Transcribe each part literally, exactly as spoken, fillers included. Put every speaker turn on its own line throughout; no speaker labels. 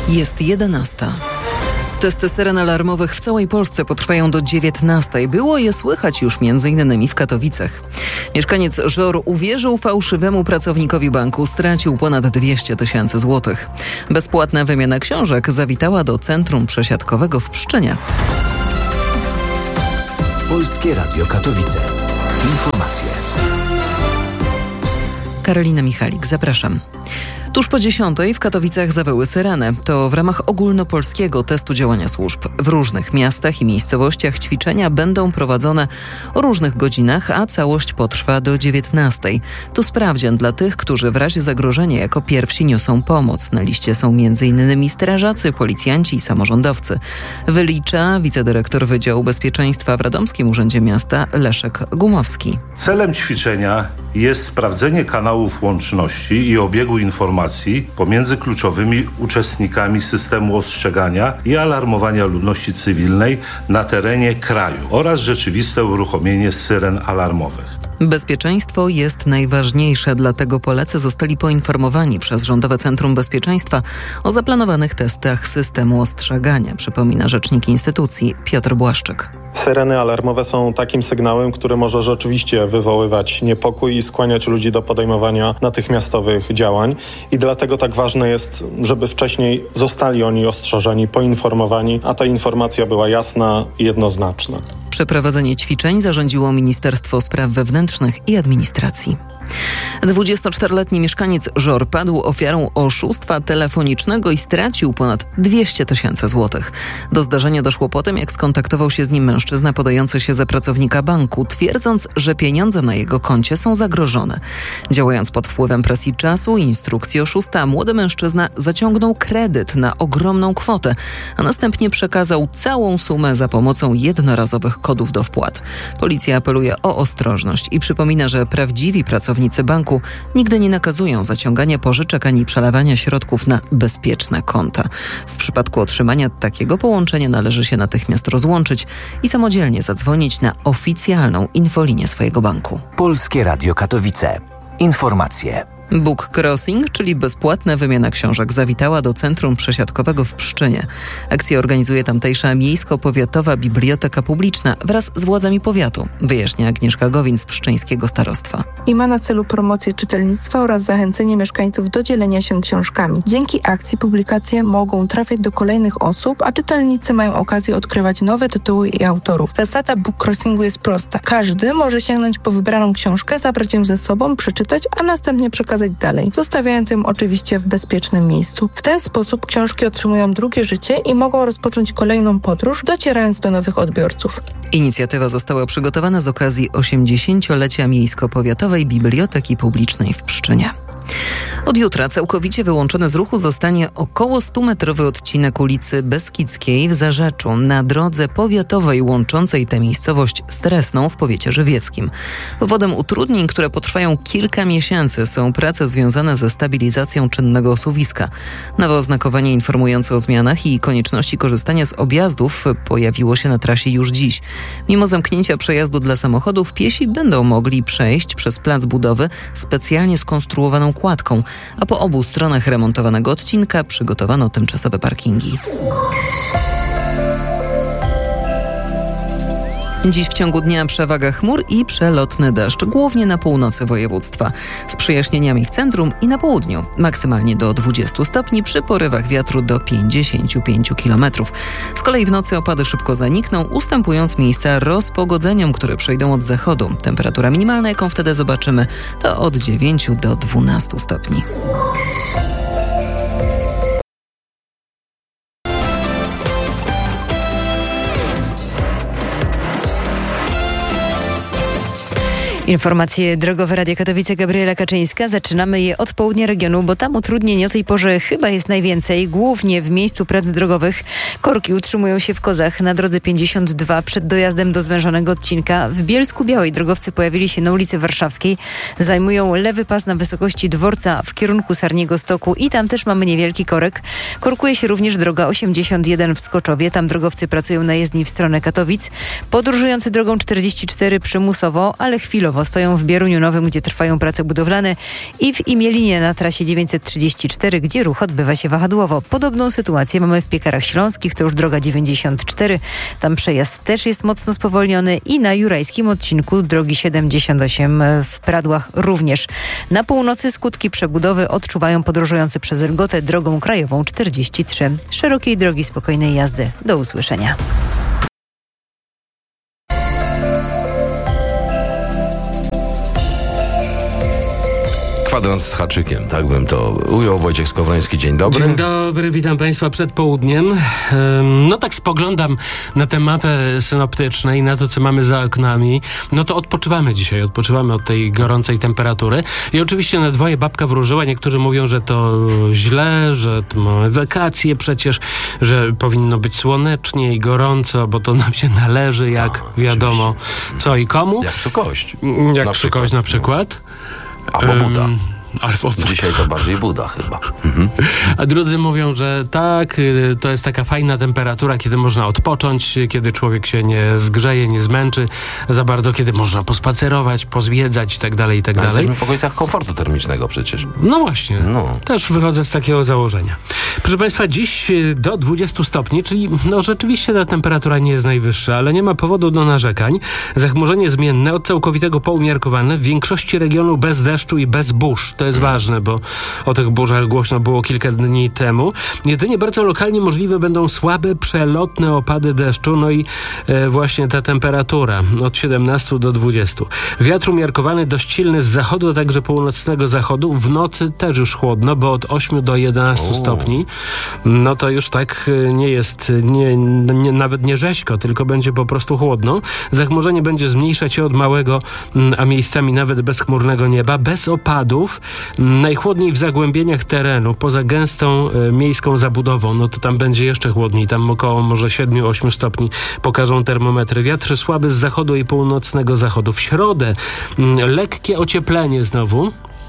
Jest jedenasta. Testy syren alarmowych w całej Polsce potrwają do dziewiętnastej. Było je słychać już między innymi w Katowicach. Mieszkaniec Żor uwierzył fałszywemu pracownikowi banku, stracił ponad dwieście tysięcy złotych. Bezpłatna wymiana książek zawitała do Centrum Przesiadkowego w Pszczynie.
Polskie Radio Katowice. Informacje.
Karolina Michalik, zapraszam. Tuż po dziesiątej w Katowicach zawyły syreny. To w ramach ogólnopolskiego testu działania służb. W różnych miastach i miejscowościach ćwiczenia będą prowadzone o różnych godzinach, a całość potrwa do dziewiętnastej. To sprawdzian dla tych, którzy w razie zagrożenia jako pierwsi niosą pomoc. Na liście są między innymi strażacy, policjanci i samorządowcy. Wylicza wicedyrektor Wydziału Bezpieczeństwa w Radomskim Urzędzie Miasta Leszek Gumowski.
Celem ćwiczenia jest sprawdzenie kanałów łączności i obiegu informacji pomiędzy kluczowymi uczestnikami systemu ostrzegania i alarmowania ludności cywilnej na terenie kraju oraz rzeczywiste uruchomienie syren alarmowych.
Bezpieczeństwo jest najważniejsze, dlatego Polacy zostali poinformowani przez Rządowe Centrum Bezpieczeństwa o zaplanowanych testach systemu ostrzegania, przypomina rzecznik instytucji Piotr Błaszczyk.
Syreny alarmowe są takim sygnałem, który może rzeczywiście wywoływać niepokój i skłaniać ludzi do podejmowania natychmiastowych działań. I dlatego tak ważne jest, żeby wcześniej zostali oni ostrzeżeni, poinformowani, a ta informacja była jasna i jednoznaczna.
Przeprowadzenie ćwiczeń zarządziło Ministerstwo Spraw Wewnętrznych i Administracji. dwudziestoczteroletni mieszkaniec Żor padł ofiarą oszustwa telefonicznego i stracił ponad dwieście tysięcy złotych. Do zdarzenia doszło po tym, jak skontaktował się z nim mężczyzna podający się za pracownika banku, twierdząc, że pieniądze na jego koncie są zagrożone. Działając pod wpływem presji czasu i instrukcji oszusta, młody mężczyzna zaciągnął kredyt na ogromną kwotę, a następnie przekazał całą sumę za pomocą jednorazowych kodów do wpłat. Policja apeluje o ostrożność i przypomina, że prawdziwi pracownicy banku nigdy nie nakazują zaciągania pożyczek ani przelewania środków na bezpieczne konta. W przypadku otrzymania takiego połączenia należy się natychmiast rozłączyć i samodzielnie zadzwonić na oficjalną infolinię swojego banku.
Polskie Radio Katowice. Informacje.
Book Crossing, czyli bezpłatna wymiana książek, zawitała do Centrum Przesiadkowego w Pszczynie. Akcję organizuje tamtejsza Miejsko-Powiatowa Biblioteka Publiczna wraz z władzami powiatu, wyjaśnia Agnieszka Gowin z pszczyńskiego starostwa.
I ma na celu promocję czytelnictwa oraz zachęcenie mieszkańców do dzielenia się książkami. Dzięki akcji publikacje mogą trafiać do kolejnych osób, a czytelnicy mają okazję odkrywać nowe tytuły i autorów. Zasada Book Crossingu jest prosta. Każdy może sięgnąć po wybraną książkę, zabrać ją ze sobą, przeczytać, a następnie przekazać dalej, zostawiając ją oczywiście w bezpiecznym miejscu. W ten sposób książki otrzymują drugie życie i mogą rozpocząć kolejną podróż, docierając do nowych odbiorców.
Inicjatywa została przygotowana z okazji osiemdziesięciolecia Miejsko-Powiatowej Biblioteki Publicznej w Pszczynie. Od jutra całkowicie wyłączony z ruchu zostanie około stumetrowy odcinek ulicy Beskidzkiej w Zarzeczu na drodze powiatowej łączącej tę miejscowość z Teresną w powiecie żywieckim. Powodem utrudnień, które potrwają kilka miesięcy, są prace związane ze stabilizacją czynnego osuwiska. Nowe oznakowanie informujące o zmianach i konieczności korzystania z objazdów pojawiło się na trasie już dziś. Mimo zamknięcia przejazdu dla samochodów, piesi będą mogli przejść przez plac budowy specjalnie skonstruowaną kładką, a po obu stronach remontowanego odcinka przygotowano tymczasowe parkingi. Dziś w ciągu dnia przewaga chmur i przelotny deszcz, głównie na północy województwa. Z przejaśnieniami w centrum i na południu. Maksymalnie do dwudziestu stopni, przy porywach wiatru do pięćdziesięciu pięciu kilometrów. Z kolei w nocy opady szybko zanikną, ustępując miejsca rozpogodzeniom, które przejdą od zachodu. Temperatura minimalna, jaką wtedy zobaczymy, to od dziewięciu do dwunastu stopni.
Informacje drogowe Radia Katowice, Gabriela Kaczyńska. Zaczynamy je od południa regionu, bo tam utrudnień o tej porze chyba jest najwięcej, głównie w miejscu prac drogowych. Korki utrzymują się w Kozach na drodze pięćdziesiąt dwa przed dojazdem do zwężonego odcinka. W Bielsku Białej drogowcy pojawili się na ulicy Warszawskiej. Zajmują lewy pas na wysokości dworca w kierunku Sarniego Stoku i tam też mamy niewielki korek. Korkuje się również droga osiemdziesiąt jeden w Skoczowie. Tam drogowcy pracują na jezdni w stronę Katowic. Podróżujący drogą czterdzieści cztery przymusowo, ale chwilowo samo. Stoją w Bieruniu Nowym, gdzie trwają prace budowlane i w Imielinie na trasie dziewięćset trzydzieści cztery, gdzie ruch odbywa się wahadłowo. Podobną sytuację mamy w Piekarach Śląskich, to już droga dziewięćdziesiąt cztery. Tam przejazd też jest mocno spowolniony i na jurajskim odcinku drogi siedemdziesiąt osiem w Pradłach również. Na północy skutki przebudowy odczuwają podróżujący przez Elgotę drogą krajową czterdzieści trzy. Szerokiej drogi, spokojnej jazdy. Do usłyszenia.
Kwadrans z haczykiem, tak bym to ujął. Wojciech Skowroński, dzień dobry.
Dzień dobry, witam Państwa przed południem. No tak spoglądam na tę mapę synoptyczną i na to, co mamy za oknami. No to odpoczywamy dzisiaj, odpoczywamy od tej gorącej temperatury. I oczywiście na dwoje babka wróżyła. Niektórzy mówią, że to źle, że to mamy wakacje przecież, że powinno być słonecznie i gorąco, bo to nam się należy, jak
A,
wiadomo,
oczywiście.
co i komu.
Jak psukość.
Jak
na
psukość na przykład.
Albo Buda.
Um, Albo
Dzisiaj to bardziej Buda chyba. Mhm.
A drudzy mówią, że tak, y, to jest taka fajna temperatura, kiedy można odpocząć, kiedy człowiek się nie zgrzeje, nie zmęczy za bardzo, kiedy można pospacerować, pozwiedzać i tak dalej, i tak
Ale
dalej.
jesteśmy w okolicach komfortu termicznego przecież.
No właśnie,
No.
też wychodzę z takiego założenia. Proszę Państwa, dziś y, do dwudziestu stopni, czyli no rzeczywiście ta temperatura nie jest najwyższa, ale nie ma powodu do narzekań. Zachmurzenie zmienne, od całkowitego poumiarkowane, w większości regionu bez deszczu i bez burz. To jest ważne, bo o tych burzach głośno było kilka dni temu. Jedynie bardzo lokalnie możliwe będą słabe, przelotne opady deszczu, no i e, właśnie ta temperatura od siedemnastu do dwudziestu. Wiatr umiarkowany dość silny z zachodu, a także północnego zachodu. W nocy też już chłodno, bo od ośmiu do jedenastu
O.
stopni. No to już tak e, nie jest, nie, nie, nawet nie rzeźko, tylko będzie po prostu chłodno. Zachmurzenie będzie zmniejszać się od małego, m, a miejscami nawet bezchmurnego nieba, bez opadów. Najchłodniej w zagłębieniach terenu, poza gęstą e, miejską zabudową, no to tam będzie jeszcze chłodniej, tam około może siedem do ośmiu stopni pokażą termometry. Wiatr słaby z zachodu i północnego zachodu. W środę m, lekkie ocieplenie znowu.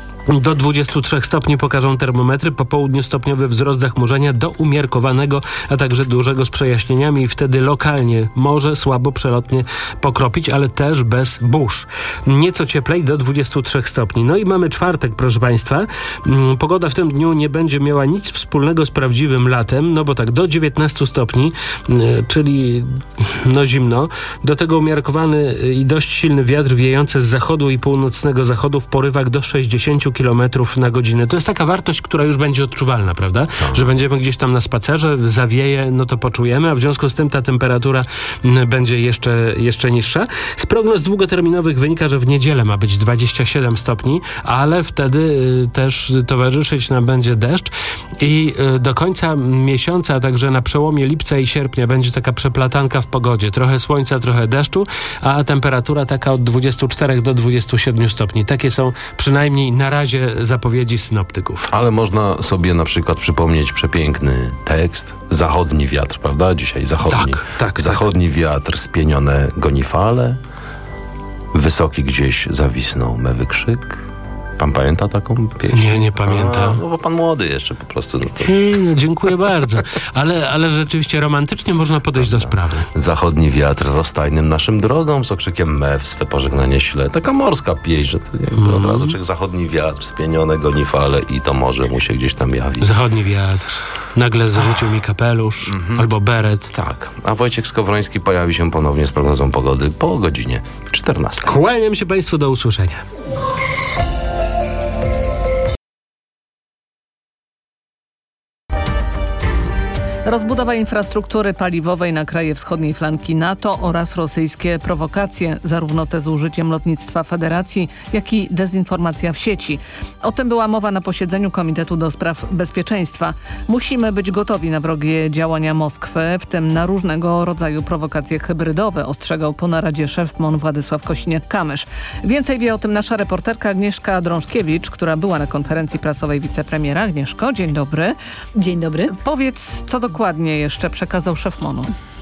Do dwudziestu trzech stopni pokażą termometry, po południu stopniowy wzrost zachmurzenia do umiarkowanego, a także dużego z przejaśnieniami i wtedy lokalnie może słabo przelotnie pokropić, ale też bez burz. Nieco cieplej do dwudziestu trzech stopni. No i mamy czwartek, proszę Państwa. Mm, Pogoda w tym dniu nie będzie miała nic wspólnego z prawdziwym latem, no bo tak do dziewiętnastu stopni, y, czyli no zimno. Do tego umiarkowany i dość silny wiatr wiejący z zachodu i północnego zachodu w porywach do sześćdziesięciu kilometrów na godzinę. To jest taka wartość, która już będzie odczuwalna, prawda?
Tak.
Że będziemy gdzieś tam na spacerze, zawieje, no to poczujemy, a w związku z tym ta temperatura m, będzie jeszcze, jeszcze niższa. Z prognoz długoterminowych wynika, że w niedzielę ma być dwadzieścia siedem stopni, ale wtedy y, też towarzyszyć nam będzie deszcz i y, do końca miesiąca, a także na przełomie lipca i sierpnia będzie taka przeplatanka w pogodzie. Trochę słońca, trochę deszczu, a temperatura taka od dwudziestu czterech do dwudziestu siedmiu stopni. Takie są przynajmniej na razie zapowiedzi synoptyków.
Ale można sobie na przykład przypomnieć przepiękny tekst. Zachodni wiatr, prawda? Dzisiaj zachodni.
Tak, tak,
Zachodni wiatr, spienione goni fale. Wysoki gdzieś zawisnął mewy krzyk. Pan pamięta taką pieśń?
Nie, nie pamiętam.
A, no bo pan młody jeszcze po prostu. No to...
Ej, no, dziękuję bardzo. Ale, ale rzeczywiście romantycznie można podejść do sprawy.
Zachodni wiatr rozstajnym naszym drogom z okrzykiem mew swe pożegnanie śle. Taka morska pieśń, że to nie wiem,
Mm.
od razu człowiek zachodni wiatr, spienione goni fale i to może mu się gdzieś tam jawi.
Zachodni wiatr. Nagle zarzucił mi kapelusz albo beret.
Tak, a Wojciech Skowroński pojawi się ponownie z prognozą pogody po godzinie czternastej.
Kłaniam się Państwu, do usłyszenia.
Rozbudowa infrastruktury paliwowej na kraje wschodniej flanki NATO oraz rosyjskie prowokacje, zarówno te z użyciem lotnictwa Federacji, jak i dezinformacja w sieci. O tym była mowa na posiedzeniu Komitetu do Spraw Bezpieczeństwa. Musimy być gotowi na wrogie działania Moskwy, w tym na różnego rodzaju prowokacje hybrydowe, ostrzegał po naradzie szef M O N Władysław Kosiniak-Kamysz. Więcej wie o tym nasza reporterka Agnieszka Drążkiewicz, która była na konferencji prasowej wicepremiera. Agnieszko, dzień dobry.
Dzień dobry.
Powiedz, co dokładnie jeszcze przekazał szef M O N-u?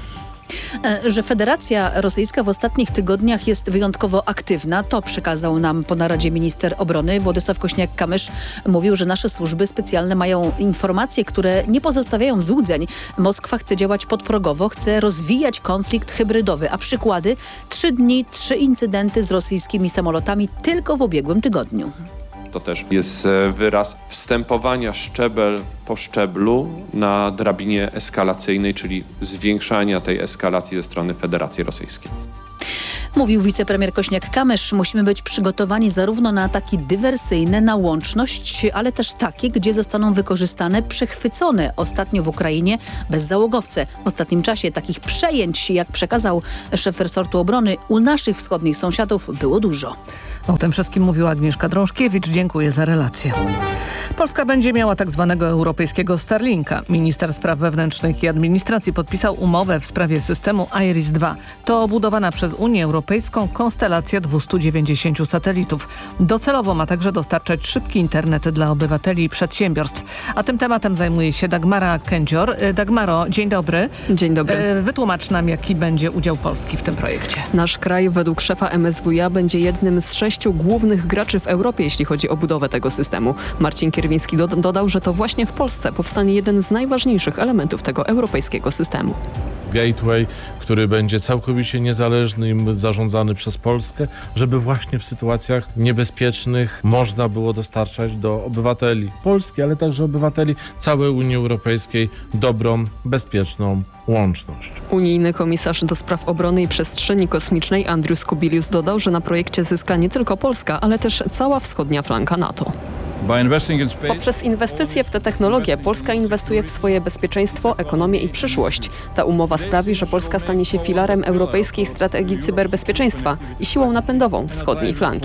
Że Federacja Rosyjska w ostatnich tygodniach jest wyjątkowo aktywna, to przekazał nam po naradzie minister obrony Władysław Kośniak-Kamysz. Mówił, że nasze służby specjalne mają informacje, które nie pozostawiają złudzeń. Moskwa chce działać podprogowo, chce rozwijać konflikt hybrydowy, a przykłady: trzy dni, trzy incydenty z rosyjskimi samolotami tylko w ubiegłym tygodniu.
To też jest wyraz wstępowania szczebel po szczeblu na drabinie eskalacyjnej, czyli zwiększania tej eskalacji ze strony Federacji Rosyjskiej.
Mówił wicepremier Kośniak-Kamysz. Musimy być przygotowani zarówno na ataki dywersyjne, na łączność, ale też takie, gdzie zostaną wykorzystane przechwycone ostatnio w Ukrainie bezzałogowce. W ostatnim czasie takich przejęć, jak przekazał szef resortu obrony, u naszych wschodnich sąsiadów było dużo.
O tym wszystkim mówiła Agnieszka Drążkiewicz. Dziękuję za relację. Polska będzie miała tak zwanego europejskiego Starlinka. Minister Spraw Wewnętrznych i Administracji podpisał umowę w sprawie systemu Iris dwa. To obudowana przez Unię Europejską konstelacja dwieście dziewięćdziesiąt satelitów. Docelowo ma także dostarczać szybki internet dla obywateli i przedsiębiorstw. A tym tematem zajmuje się Dagmara Kędzior. Dagmaro, dzień dobry.
Dzień dobry.
Wytłumacz nam, jaki będzie udział Polski w tym projekcie.
Nasz kraj według szefa M S W iA będzie jednym z sześciu głównych graczy w Europie, jeśli chodzi o budowę tego systemu. Marcin Kierwiński do- dodał, że to właśnie w Polsce powstanie jeden z najważniejszych elementów tego europejskiego systemu.
Gateway, który będzie całkowicie niezależny i zarządzany przez Polskę, żeby właśnie w sytuacjach niebezpiecznych można było dostarczać do obywateli Polski, ale także obywateli całej Unii Europejskiej dobrą, bezpieczną łączność.
Unijny komisarz do spraw obrony i przestrzeni kosmicznej Andrius Kubilius dodał, że na projekcie zyska nie tylko Polska, ale też cała wschodnia flanka NATO. Poprzez inwestycje w tę technologię Polska inwestuje w swoje bezpieczeństwo, ekonomię i przyszłość. Ta umowa sprawi, że Polska stanie się filarem europejskiej strategii cyberbezpieczeństwa i siłą napędową wschodniej flanki.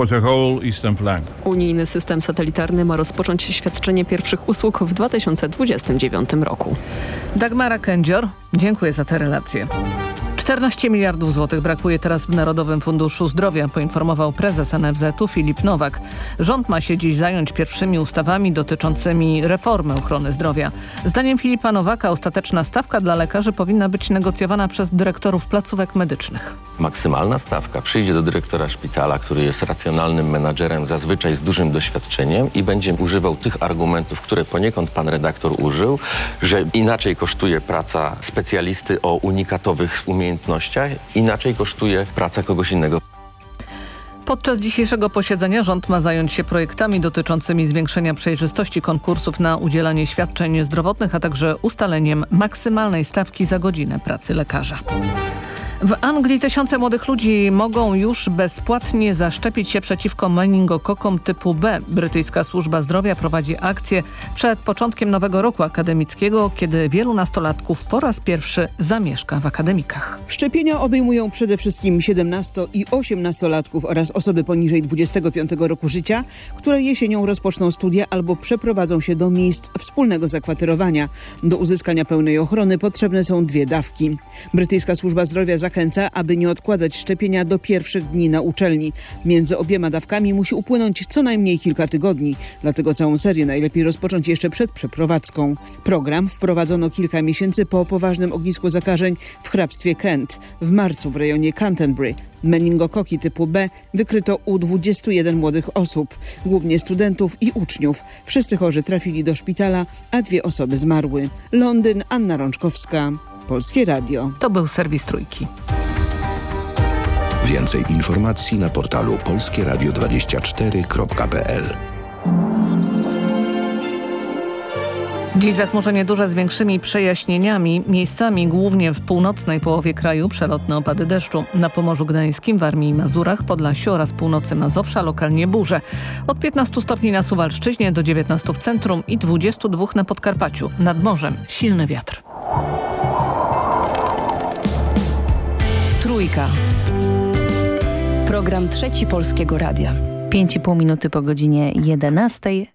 Unijny system satelitarny ma rozpocząć świadczenie pierwszych usług w dwa tysiące dwudziestym dziewiątym roku.
Dagmara Kędzior, dziękuję za te relacje. czternaście miliardów złotych brakuje teraz w Narodowym Funduszu Zdrowia, poinformował prezes N F Z u Filip Nowak. Rząd ma się dziś zająć pierwszymi ustawami dotyczącymi reformy ochrony zdrowia. Zdaniem Filipa Nowaka ostateczna stawka dla lekarzy powinna być negocjowana przez dyrektorów placówek medycznych.
Maksymalna stawka przyjdzie do dyrektora szpitala, który jest racjonalnym menadżerem, zazwyczaj z dużym doświadczeniem i będzie używał tych argumentów, które poniekąd pan redaktor użył, że inaczej kosztuje praca specjalisty o unikatowych umiejętnościach, inaczej kosztuje praca kogoś innego.
Podczas dzisiejszego posiedzenia rząd ma zająć się projektami dotyczącymi zwiększenia przejrzystości konkursów na udzielanie świadczeń zdrowotnych, a także ustaleniem maksymalnej stawki za godzinę pracy lekarza. W Anglii tysiące młodych ludzi mogą już bezpłatnie zaszczepić się przeciwko meningokokom typu B. Brytyjska Służba Zdrowia prowadzi akcję przed początkiem nowego roku akademickiego, kiedy wielu nastolatków po raz pierwszy zamieszka w akademikach.
Szczepienia obejmują przede wszystkim siedemnasto- i osiemnastolatków oraz osoby poniżej dwudziestego piątego roku życia, które jesienią rozpoczną studia albo przeprowadzą się do miejsc wspólnego zakwaterowania. Do uzyskania pełnej ochrony potrzebne są dwie dawki. Brytyjska Służba Zdrowia zachęca, aby nie odkładać szczepienia do pierwszych dni na uczelni. Między obiema dawkami musi upłynąć co najmniej kilka tygodni, dlatego całą serię najlepiej rozpocząć jeszcze przed przeprowadzką. Program wprowadzono kilka miesięcy po poważnym ognisku zakażeń w hrabstwie Kent. W marcu w rejonie Canterbury meningokoki typu B wykryto u dwudziestu jeden młodych osób, głównie studentów i uczniów. Wszyscy chorzy trafili do szpitala, a dwie osoby zmarły. Londyn, Anna Rączkowska. Polskie Radio.
To był serwis Trójki.
Więcej informacji na portalu polskie radio dwadzieścia cztery kropka p l.
Dziś zachmurzenie duże z większymi przejaśnieniami. Miejscami głównie w północnej połowie kraju przelotne opady deszczu. Na Pomorzu Gdańskim, Warmii i Mazurach, Podlasiu oraz północy Mazowsza lokalnie burze. Od piętnastu stopni na Suwalszczyźnie do dziewiętnastu w centrum i dwudziestu dwóch na Podkarpaciu. Nad morzem silny wiatr.
Trójka. Program Trzeci Polskiego Radia.
Pięć i pół minuty po godzinie jedenastej.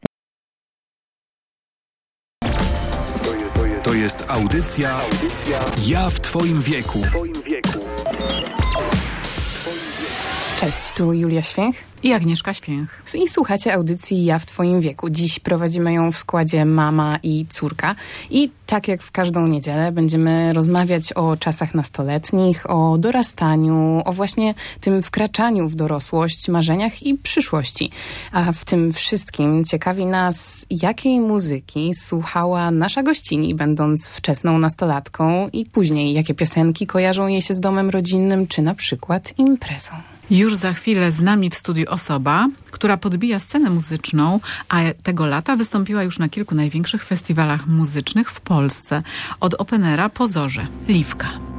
To jest audycja Ja w Twoim wieku.
Cześć, tu Julia Święch
i Agnieszka Święch.
I słuchacie audycji Ja w Twoim wieku. Dziś prowadzimy ją w składzie mama i córka. I tak jak w każdą niedzielę będziemy rozmawiać o czasach nastoletnich, o dorastaniu, o właśnie tym wkraczaniu w dorosłość, marzeniach i przyszłości. A w tym wszystkim ciekawi nas, jakiej muzyki słuchała nasza gościni, będąc wczesną nastolatką i później, jakie piosenki kojarzą jej się z domem rodzinnym, czy na przykład imprezą.
Już za chwilę z nami w studiu osoba, która podbija scenę muzyczną, a tego lata wystąpiła już na kilku największych festiwalach muzycznych w Polsce. Od openera po Zorze. Liwka.